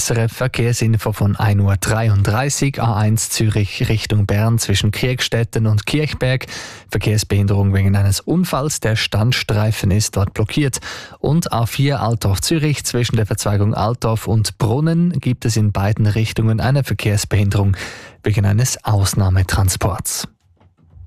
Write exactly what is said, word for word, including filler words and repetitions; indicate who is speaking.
Speaker 1: S R F Verkehrsinfo von ein Uhr dreiunddreißig, A eins Zürich Richtung Bern zwischen Kriegstetten und Kirchberg. Verkehrsbehinderung wegen eines Unfalls, der Standstreifen ist dort blockiert. Und A vier Altdorf Zürich zwischen der Verzweigung Altdorf und Brunnen gibt es in beiden Richtungen eine Verkehrsbehinderung wegen eines Ausnahmetransports.